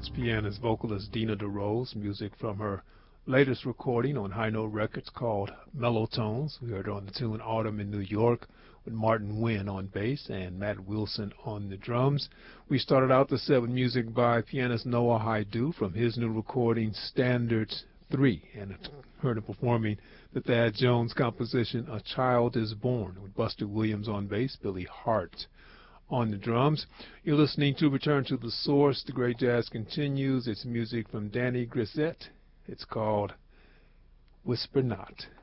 That's pianist vocalist Dina DeRose, music from her latest recording on High Note Records called Mellow Tones. We heard her on the tune Autumn in New York with Martin Wynn on bass and Matt Wilson on the drums. We started out the set with music by pianist Noah Haidu from his new recording Standards 3, and heard him performing the Thad Jones composition A Child is Born with Buster Williams on bass, Billy Hart on the drums. You're listening to Return to the Source. The great jazz continues. It's music from Danny Grissett. It's called Whisper Not.